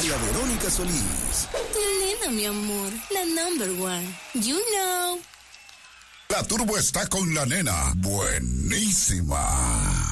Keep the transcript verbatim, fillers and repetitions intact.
María Verónica Solís. Tu linda, mi amor. La number one. You know. La turbo está con la nena. Buenísima.